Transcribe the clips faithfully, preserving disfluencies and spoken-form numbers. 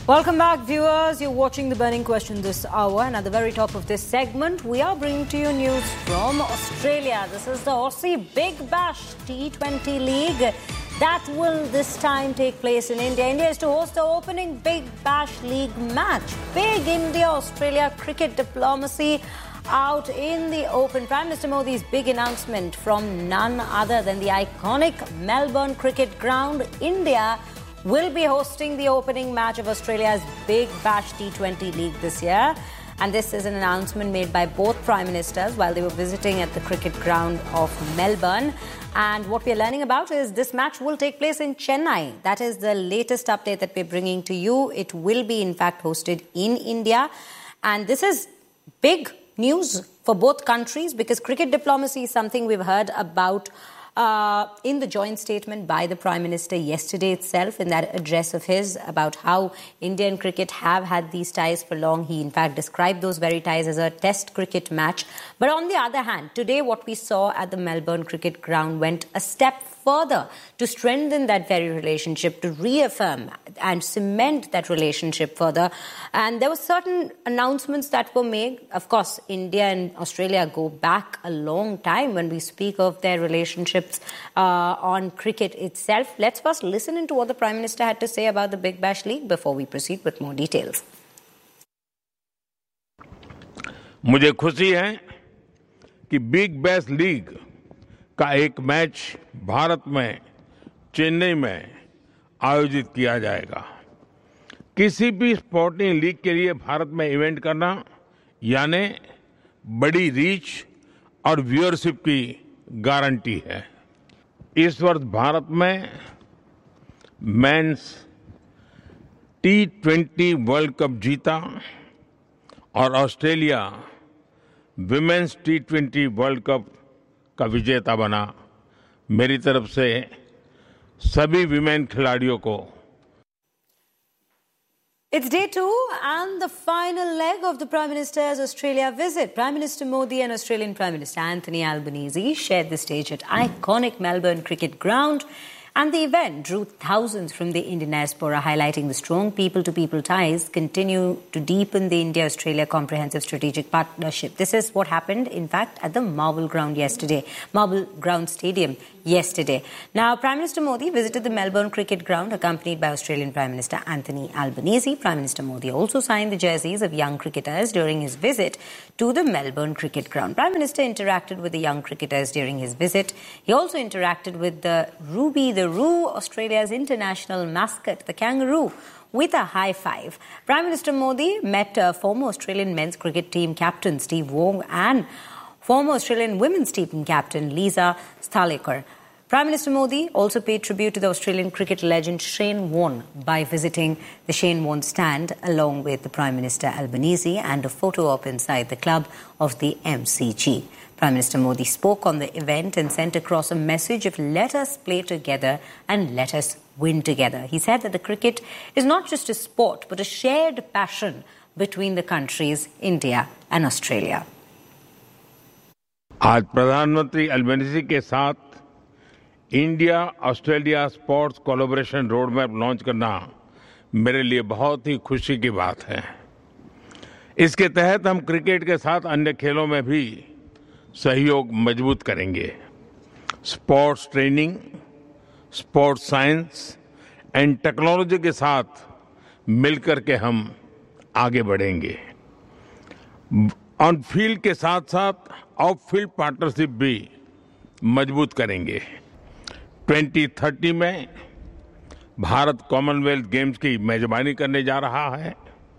Welcome back, viewers. You're watching The Burning Question this hour, and at the very top of this segment, we are bringing to you news from Australia. This is the Aussie Big Bash T twenty League that will this time take place in India. India is to host the opening Big Bash League match. Big India-Australia cricket diplomacy out in the open. Prime Minister Modi's big announcement from none other than the iconic Melbourne Cricket Ground. India will be hosting the opening match of Australia's Big Bash T twenty League this year. And this is an announcement made by both Prime Ministers while they were visiting at the cricket ground of Melbourne. And what we're learning about is this match will take place in Chennai. That is the latest update that we're bringing to you. It will be, in fact, hosted in India. And this is big news for both countries because cricket diplomacy is something we've heard about Uh, in the joint statement by the Prime Minister yesterday itself, in that address of his about how India and cricket have had these ties for long. He, in fact, described those very ties as a test cricket match. But on the other hand, today what we saw at the Melbourne Cricket Ground went a step further to strengthen that very relationship, to reaffirm and cement that relationship further. And there were certain announcements that were made. Of course, India and Australia go back a long time when we speak of their relationships uh, on cricket itself. Let's first listen into what the Prime Minister had to say about the Big Bash League before we proceed with more details. मुझे खुशी है कि big bash league का एक match Bharat में चेन्नई में आयोजित किया जाएगा। किसी भी स्पोर्टिंग लीग के लिए भारत में इवेंट करना यानी बड़ी रीच और व्यूअरशिप की गारंटी है। इस वर्ष भारत में mains T twenty world cup जीता और Australia women's T twenty world cup का विजेता बना। मेरी तरफ से सभी विमेन खिलाड़ियों को It's day two and the final leg of the Prime Minister's Australia visit. Prime Minister Modi and Australian Prime Minister Anthony Albanese shared the stage at iconic Melbourne Cricket Ground. And the event drew thousands from the Indian diaspora, highlighting the strong people-to-people ties continue to deepen the India-Australia Comprehensive Strategic Partnership. This is what happened, in fact, at the Marvel Ground yesterday, Marvel Ground Stadium yesterday. Now, Prime Minister Modi visited the Melbourne Cricket Ground, accompanied by Australian Prime Minister Anthony Albanese. Prime Minister Modi also signed the jerseys of young cricketers during his visit to the Melbourne Cricket Ground. Prime Minister interacted with the young cricketers during his visit. He also interacted with the Ruby the Roo, Australia's international mascot, the kangaroo, with a high five. Prime Minister Modi met uh, former Australian men's cricket team captain Steve Waugh and former Australian women's team captain Lisa Sthalekar. Prime Minister Modi also paid tribute to the Australian cricket legend Shane Warne by visiting the Shane Warne stand along with the Prime Minister Albanese and a photo op inside the club of the M C G. Prime Minister Modi spoke on the event and sent across a message of let us play together and let us win together. He said that the cricket is not just a sport but a shared passion between the countries India and Australia. आज प्रधानमंत्री Albanese के साथ India Australia sports collaboration road map launch करना मेरे लिए बहुत ही खुशी की बात है। इसके तहत हम क्रिकेट के साथ अन्य खेलों में भी सहयोग मजबूत करेंगे। Sports training, sports science and technology के साथ मिलकर के हम आगे बढ़ेंगे। ऑन फील्ड के साथ साथ ऑफ फील्ड पार्टनरशिप भी मजबूत करेंगे। ट्वेंटी थर्टी में भारत कॉमनवेल्थ गेम्स की मेजबानी करने जा रहा है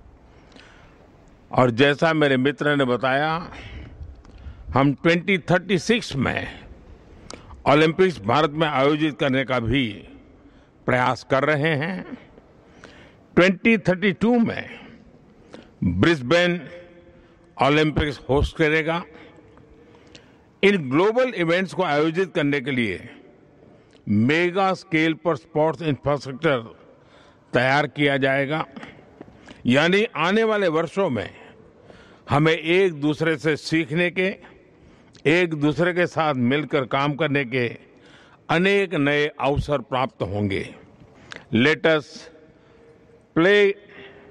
और जैसा मेरे मित्र ने बताया, हम ट्वेंटी थर्टी सिक्स में ओलंपिक्स भारत में आयोजित करने का भी प्रयास कर रहे हैं। ट्वेंटी थर्टी टू में ब्रिस्बेन ओलंपिक्स होस्ट करेगा। इन ग्लोबल इवेंट्स को आयोजित करने के लिए मेगा स्केल पर स्पोर्ट्स इंफ्रास्ट्रक्चर तैयार किया जाएगा। यानी आने वाले वर्षों में हमें एक दूसरे से सीखने के, एक दूसरे के साथ मिलकर काम करने के अनेक नए अवसर प्राप्त होंगे। Let us play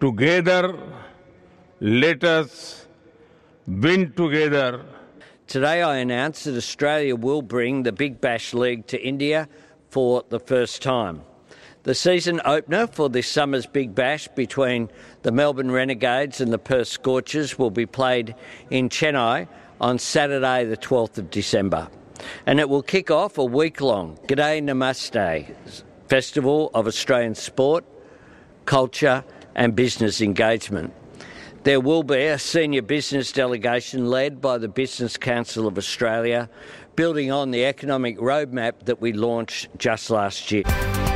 Together, let us win together. Today I announced that Australia will bring the Big Bash League to India for the first time. The season opener for this summer's Big Bash between the Melbourne Renegades and the Perth Scorchers will be played in Chennai on Saturday the twelfth of December. And it will kick off a week-long G'day Namaste festival of Australian sport, culture and business engagement. There will be a senior business delegation led by the Business Council of Australia, building on the economic roadmap that we launched just last year.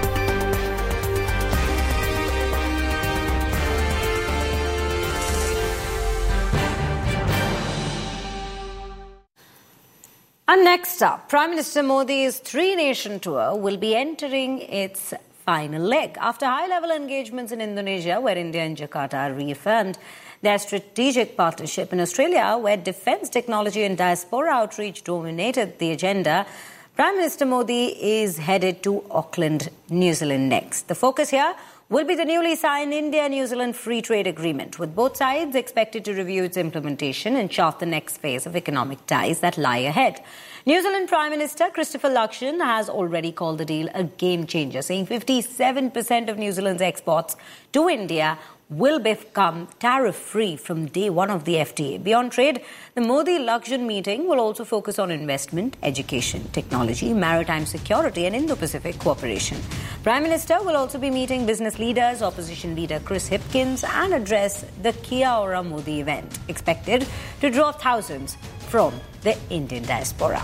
And next up, Prime Minister Modi's three-nation tour will be entering its final leg after high-level engagements in Indonesia, where India and Jakarta reaffirmed their strategic partnership, in Australia, where defence technology and diaspora outreach dominated the agenda. Prime Minister Modi is headed to Auckland, New Zealand next. The focus here will be the newly signed India-New Zealand Free Trade Agreement, with both sides expected to review its implementation and chart the next phase of economic ties that lie ahead. New Zealand Prime Minister Christopher Luxon has already called the deal a game-changer, saying fifty-seven percent of New Zealand's exports to India will become tariff-free from day one of the F T A. Beyond trade, the Modi-Luxon meeting will also focus on investment, education, technology, maritime security and Indo-Pacific cooperation. Prime Minister will also be meeting business leaders, opposition leader Chris Hipkins, and address the Kia Ora Modi event, expected to draw thousands from the Indian diaspora.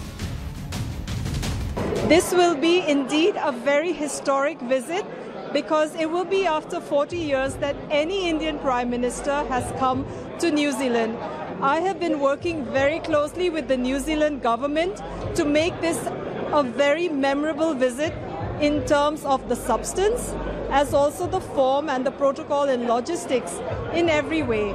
This will be indeed a very historic visit, because it will be after forty years that any Indian Prime Minister has come to New Zealand. I have been working very closely with the New Zealand government to make this a very memorable visit in terms of the substance, as also the form and the protocol and logistics in every way.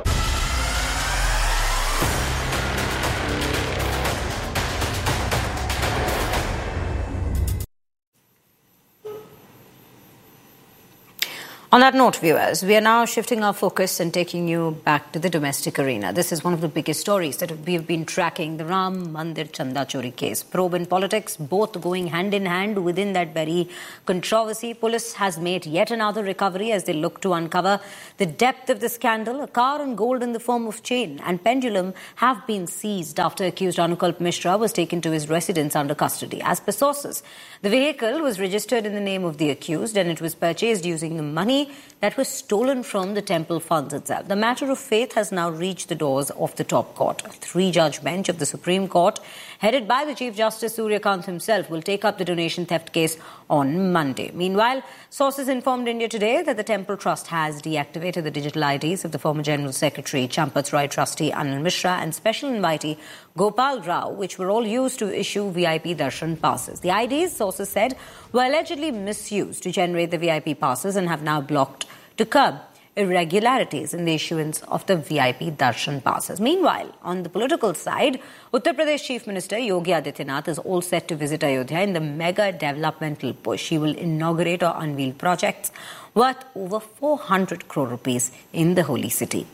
On that note, viewers, we are now shifting our focus and taking you back to the domestic arena. This is one of the biggest stories that we have been tracking, the Ram Mandir Chanda Chori case. Probe and politics both going hand in hand within that very controversy. Police has made yet another recovery as they look to uncover the depth of the scandal. A car and gold in the form of chain and pendulum have been seized after accused Anukalp Mishra was taken to his residence under custody. As per sources, the vehicle was registered in the name of the accused and it was purchased using the money that was stolen from the temple funds itself. The matter of faith has now reached the doors of the top court. A three-judge bench of the Supreme Court, headed by the Chief Justice Suryakant himself, will take up the donation theft case on Monday. Meanwhile, sources informed India Today that the Temple Trust has deactivated the digital I Ds of the former General Secretary, Champats Roy trustee Anil Mishra and special invitee Gopal Rao, which were all used to issue V I P darshan passes. The I Ds, sources said, were allegedly misused to generate the V I P passes and have now blocked to curb irregularities in the issuance of the V I P darshan passes. Meanwhile, on the political side, Uttar Pradesh Chief Minister Yogi Adityanath is all set to visit Ayodhya in the mega developmental push. He will inaugurate or unveil projects worth over four hundred crore rupees in the holy city.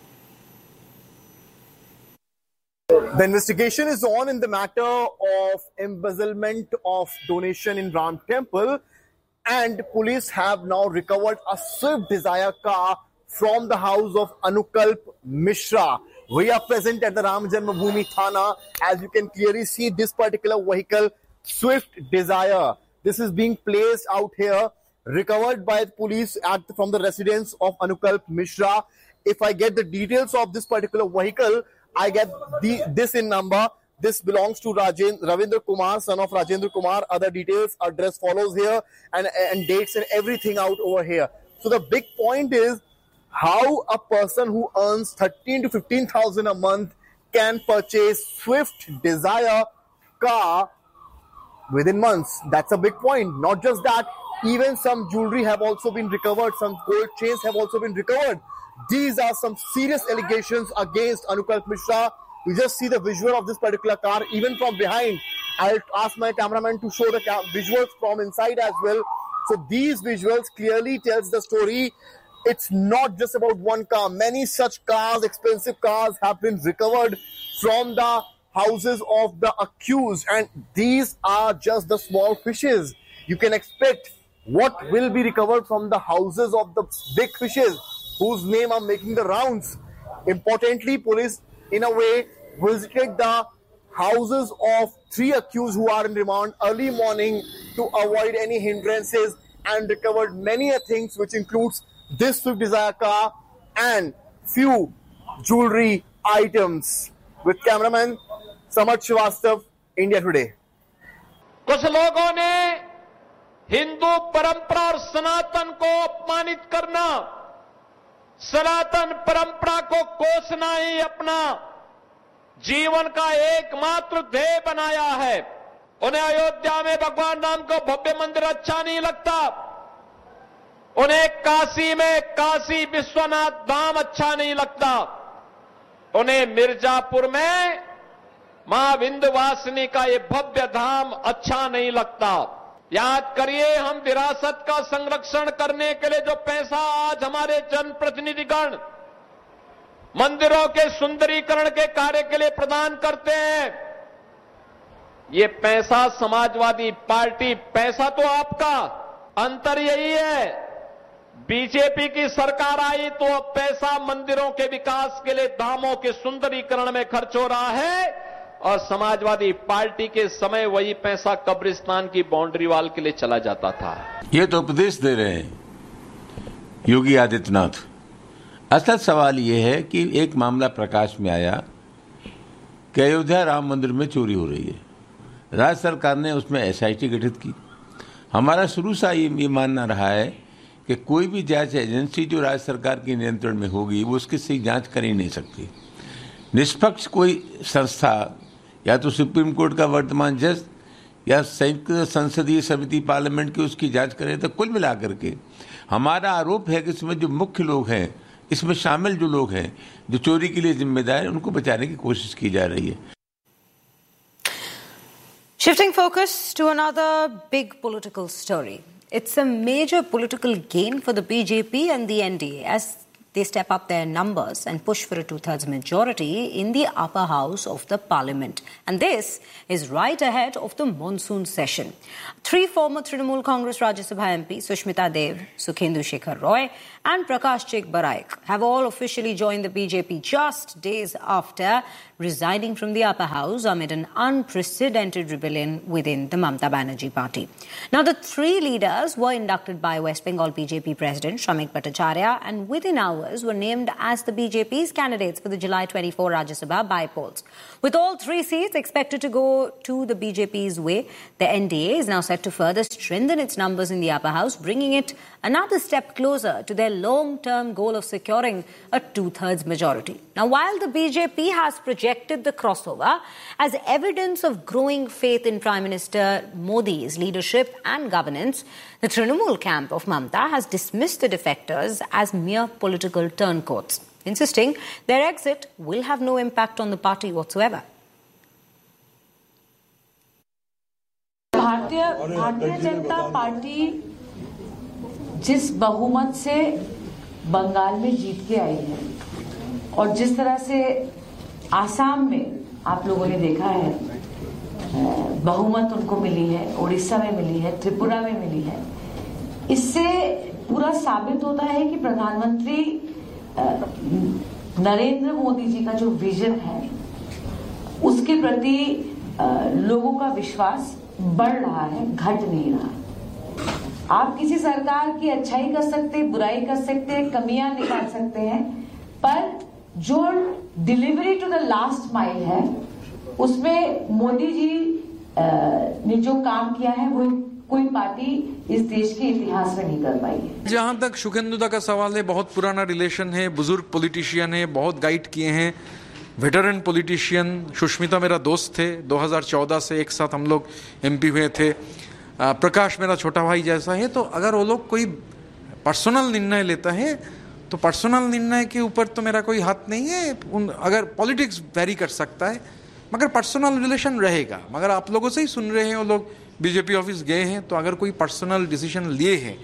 The investigation is on in the matter of embezzlement of donation in Ram Temple, and police have now recovered a Swift Desire car from the house of Anukalp Mishra. We are present at the Ram Janmabhoomi Thana. As you can clearly see, this particular vehicle, Swift Desire, this is being placed out here, recovered by the police at from the residence of Anukalp Mishra. If I get the details of this particular vehicle, I get the, this in number. This belongs to Rajen, Ravindra Kumar, son of Rajendra Kumar. Other details, address follows here, and, and dates and everything out over here. So the big point is how a person who earns thirteen to fifteen thousand a month can purchase Swift Desire car within months. That's a big point. Not just that, even some jewelry have also been recovered. Some gold chains have also been recovered. These are some serious allegations against Anukalp Mishra. You just see the visual of this particular car, even from behind. I'll ask my cameraman to show the visuals from inside as well. So these visuals clearly tells the story it's not just about one car. Many such cars, expensive cars, have been recovered from the houses of the accused, and these are just the small fishes. You can expect what will be recovered from the houses of the big fishes whose name are making the rounds. Importantly, police in a way visited the houses of three accused who are in remand early morning to avoid any hindrances and recovered many things, which includes this Swift Desire car and few jewelry items. With cameraman Samarth Srivastav, India Today. कुछ लोगों ने हिंदू परंपरा और सनातन को अपमानित करना, सनातन परंपरा को कोसना ही अपना जीवन का एकमात्र ध्येय बनाया है। उन्हें अयोध्या में भगवान राम को भव्य मंदिर अच्छा नहीं लगता, उन्हें काशी में काशी विश्वनाथ धाम अच्छा नहीं लगता, उन्हें मिर्जापुर में मां विंध्यवासिनी का ये भव्य धाम अच्छा नहीं लगता। याद करिए, हम विरासत का संरक्षण करने के लिए जो पैसा आज हमारे जनप्रतिनिधिगण मंदिरों के सुंदरीकरण के कार्य के लिए प्रदान करते हैं, ये पैसा समाजवादी पार्टी, पैसा तो आपका, अंतर यही है, बीजेपी की सरकार आई तो अब पैसा मंदिरों के विकास के लिए, धामों के सुंदरीकरण में खर्च हो रहा है, और समाजवादी पार्टी के समय वही पैसा कब्रिस्तान की बाउंड्री वॉल के लिए चला जाता था। ये तो उपदेश दे रहे हैं योगी आदित्यनाथ। असल सवाल ये है कि एक मामला प्रकाश में आया कि अयोध्या राम मंदिर में चोरी हो रही है। राज्य सरकार ने उसमें एसआईटी गठित की। हमारा शुरू से ये, ये मानना रहा है कि कोई भी जांच एजेंसी जो राज्य सरकार के नियंत्रण में होगी वो उसकी सही जांच कर ही नहीं सकती। निष्पक्ष कोई संस्था, या तो सुप्रीम कोर्ट का वर्तमान जज या संयुक्त संसदीय समिति पार्लियामेंट की उसकी जांच करें, तो कुल मिलाकर के हमारा आरोप है कि इसमें जो मुख्य लोग हैं, इसमें शामिल जो लोग हैं जो चोरी के लिए जिम्मेदार हैं, उनको बचाने की कोशिश की जा रही है। Shifting focus to another big political story. It's a major political gain for the B J P and the N D A as they step up their numbers and push for a two-thirds majority in the upper house of the parliament. And this is right ahead of the monsoon session. Three former Trinamool Congress Rajya Sabha M Ps, Sushmita Dev, Sukhendu Shekhar Roy and Prakash Chek Baraik, have all officially joined the B J P just days after resigning from the upper house amid an unprecedented rebellion within the Mamata Banerjee party. Now, the three leaders were inducted by West Bengal B J P President Shramik Bhattacharya and within hours were named as the B J P's candidates for the July twenty-fourth Rajya Sabha by-polls. With all three seats expected to go to the B J P's way, the N D A is now set to further strengthen its numbers in the upper house, bringing it another step closer to their long-term goal of securing a two-thirds majority. Now, while the B J P has projected the crossover as evidence of growing faith in Prime Minister Modi's leadership and governance, the Trinamool camp of Mamata has dismissed the defectors as mere political turncoats, insisting their exit will have no impact on the party whatsoever. भारतीय Bharatiya Janata party जिस बहुमत से बंगाल में जीत के आई है और जिस तरह से आसाम में आप लोगों ने देखा है बहुमत उनको मिली है, उड़ीसा में मिली है, त्रिपुरा में मिली है, इससे पूरा साबित होता है कि प्रधानमंत्री नरेंद्र मोदी जी का जो विजन है उसके प्रति लोगों का विश्वास बढ़ रहा है, घट नहीं रहा। आप किसी सरकार की अच्छाई कर सकते, बुराई कर सकते, कमियां निकाल सकते हैं, पर जो delivery to the last mile है उसमें मोदी जी ने जो काम किया है वो कोई पार्टी इस देश के इतिहास में नहीं कर पाई है। जहां तक सुखेंदुदा का सवाल है, बहुत पुराना रिलेशन है, बुजुर्ग पॉलिटिशियन है, बहुत गाइड किए हैं, वेटरन पॉलिटिशियन। सुष्मिता मेरा दोस्त थे, दो हज़ार चौदह से एक साथ हम लोग एमपी हुए थे। प्रकाश मेरा छोटा भाई जैसा है। तो अगर वो लोग कोई पर्सनल निर्णय लेता है तो पर्सनल निर्णय के ऊपर तो मेरा कोई हाथ नहीं है। उन अगर पॉलिटिक्स वेरी कर सकता है मगर पर्सनल रिलेशन रहेगा। मगर आप लोगों से ही सुन रहे हैं, वो लोग बीजेपी ऑफिस गए हैं तो अगर कोई पर्सनल डिसीजन लिए हैं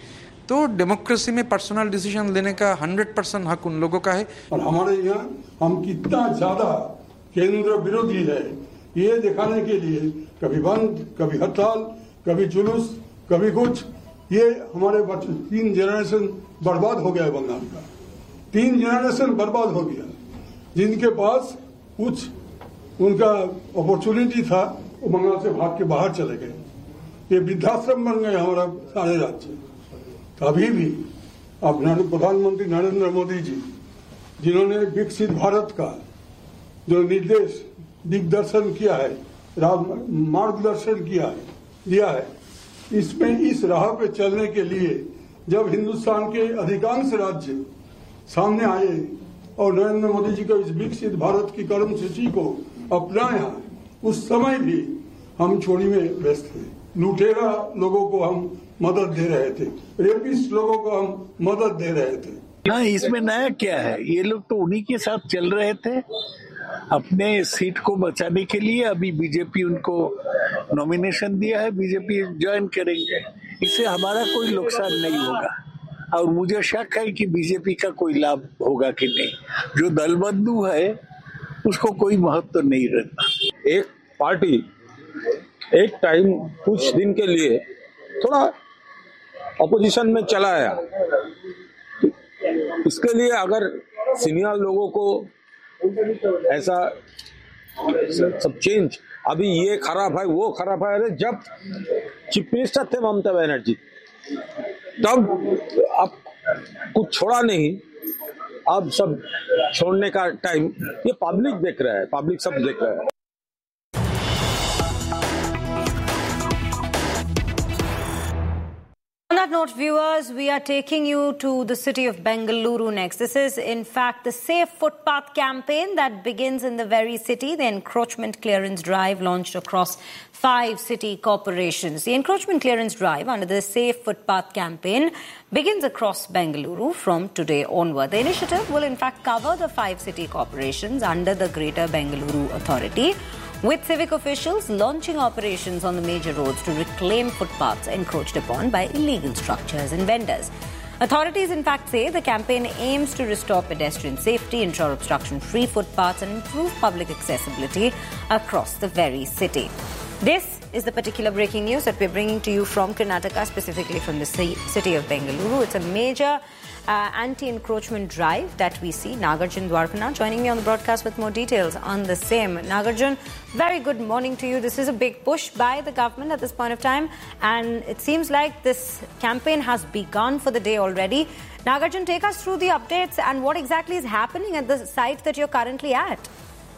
तो डेमोक्रेसी में पर्सनल डिसीजन लेने का हंड्रेड परसेंट हक उन लोगों का है। और हमारे यहाँ हम कितना ज्यादा केंद्र विरोधी है ये दिखाने के लिए कभी बंद, कभी हड़ताल, कभी जुलूस, कभी कुछ, ये हमारे बच्चे तीन जनरेशन बर्बाद हो गया बंगाल का, तीन जनरेशन बर्बाद हो गया। जिनके पास कुछ उनका अपॉर्चुनिटी था वो बंगाल से भाग के बाहर चले गए। ये वृद्धाश्रम बन गए हमारा सारे राज्य। अभी भी अपना प्रधानमंत्री नरेंद्र मोदी जी जिन्होंने विकसित भारत का जो निर्देश दिग्दर्शन किया है, मार्गदर्शन किया है, दिया है, इसमें इस राह पे चलने के लिए जब हिंदुस्तान के अधिकांश राज्य सामने आए और नरेंद्र मोदी जी का इस विकसित भारत की कर्म सूची को अपनाया, उस समय भी हम चोरी में व्यस्त थे। लुटेरा लोगों को हम मदद दे रहे थे, रेपिस्ट लोगों को हम मदद दे रहे थे। ना इसमें नया क्या है, ये लोग तो उन्हीं के साथ चल रहे थे अपने सीट को बचाने के लिए। अभी बीजेपी उनको नॉमिनेशन दिया है, बीजेपी ज्वाइन करेंगे, इससे हमारा कोई नुकसान नहीं होगा। और मुझे शक है कि बीजेपी का कोई लाभ होगा कि नहीं। जो दलबंधु है उसको कोई महत्व तो नहीं रहता। एक पार्टी एक टाइम कुछ दिन के लिए थोड़ा अपोजिशन में चला आया, इसके लिए अगर सीनियर लोगों को ऐसा सब चेंज, अभी ये खराब है वो खराब है, अरे जब चीफ मिनिस्टर थे ममता बनर्जी तब अब कुछ छोड़ा नहीं, अब सब छोड़ने का टाइम ये पब्लिक देख रहा है, पब्लिक सब देख रहा है। On that note, viewers, we are taking you to the city of Bengaluru next. This is, in fact, the Safe Footpath campaign that begins in the very city. The encroachment clearance drive launched across five city corporations. The encroachment clearance drive under the Safe Footpath campaign begins across Bengaluru from today onward. The initiative will, in fact, cover the five city corporations under the Greater Bengaluru Authority, with civic officials launching operations on the major roads to reclaim footpaths encroached upon by illegal structures and vendors. Authorities, in fact, say the campaign aims to restore pedestrian safety, ensure obstruction-free footpaths and improve public accessibility across the very city. This is the particular breaking news that we're bringing to you from Karnataka, specifically from the city of Bengaluru. It's a major Uh, anti-encroachment drive that we see. Nagarjun Dwarkanath joining me on the broadcast with more details on the same. Nagarjun, very good morning to you. This is a big push by the government at this point of time, and it seems like this campaign has begun for the day already. Nagarjun, take us through the updates and what exactly is happening at the site that you're currently at.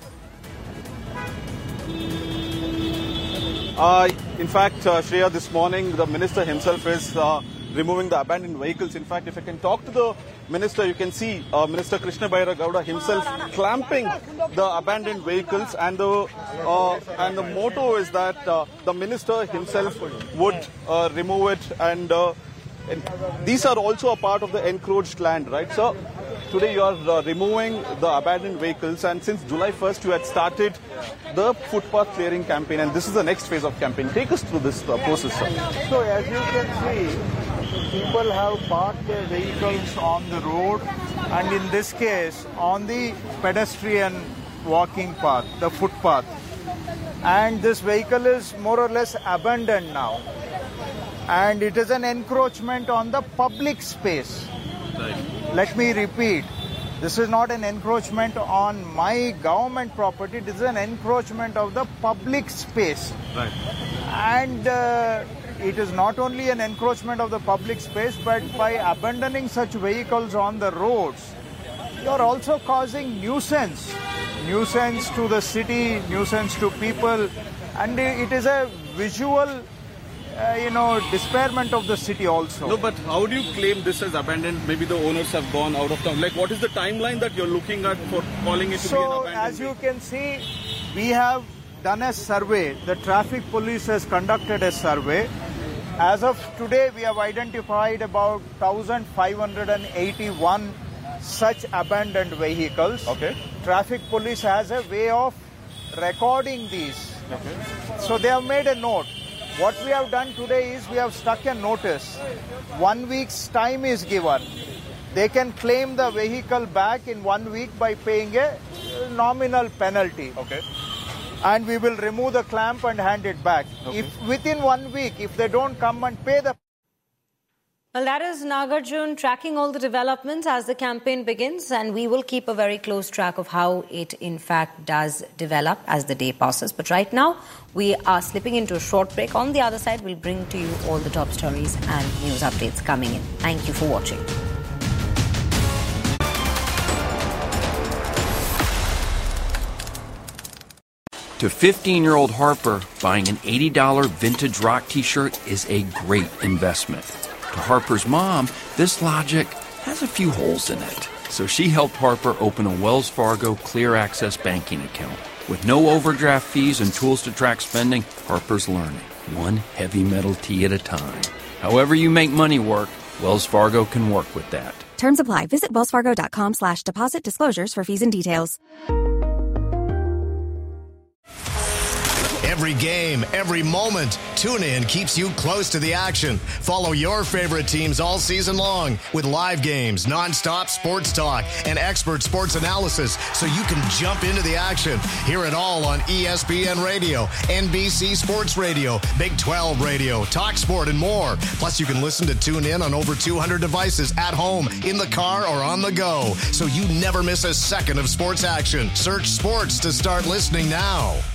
Uh, in fact, uh, Shreya, this morning the minister himself is uh, removing the abandoned vehicles. In fact, if I can talk to the minister, you can see uh, Minister Krishna Baira Gowda himself clamping the abandoned vehicles, and the uh, and the motto is that uh, the minister himself would uh, remove it, and, uh, and these are also a part of the encroached land, right? So today you are uh, removing the abandoned vehicles, and since July first you had started the footpath clearing campaign, and this is the next phase of campaign. Take us through this uh, process, sir. So as you can see, people have parked their vehicles on the road, and in this case on the pedestrian walking path, the footpath, and this vehicle is more or less abandoned now, and it is an encroachment on the public space. Right. Let me repeat, this is not an encroachment on my government property, it is an encroachment of the public space. Right. And uh, it is not only an encroachment of the public space, but by abandoning such vehicles on the roads, you are also causing nuisance. Nuisance to the city, nuisance to people, and it is a visual, uh, you know, disparagement of the city also. No, but how do you claim this as abandoned? Maybe the owners have gone out of town. Like, what is the timeline that you're looking at for calling it to so, be an abandoned? So, as you can see, we have done a survey. The traffic police has conducted a survey. As of today, we have identified about one thousand five hundred eighty-one such abandoned vehicles. Okay. Traffic police has a way of recording these. Okay. So they have made a note. What we have done today is we have stuck a notice. One week's time is given. They can claim the vehicle back in one week by paying a nominal penalty. Okay. And we will remove the clamp and hand it back. Okay. If within one week, if they don't come and pay the... Well, that is Nagarjun tracking all the developments as the campaign begins, and we will keep a very close track of how it in fact does develop as the day passes. But right now, we are slipping into a short break. On the other side, we'll bring to you all the top stories and news updates coming in. Thank you for watching. To fifteen-year-old Harper, buying an eighty dollars vintage rock t-shirt is a great investment. To Harper's mom, this logic has a few holes in it. So she helped Harper open a Wells Fargo Clear Access banking account. With no overdraft fees and tools to track spending, Harper's learning, one heavy metal tee at a time. However you make money work, Wells Fargo can work with that. Terms apply. Visit wellsfargo.com slash deposit disclosures for fees and details. Every game, every moment, TuneIn keeps you close to the action. Follow your favorite teams all season long with live games, nonstop sports talk, and expert sports analysis so you can jump into the action. Hear it all on E S P N Radio, N B C Sports Radio, Big twelve Radio, TalkSport, and more. Plus, you can listen to TuneIn on over two hundred devices at home, in the car, or on the go, so you never miss a second of sports action. Search sports to start listening now.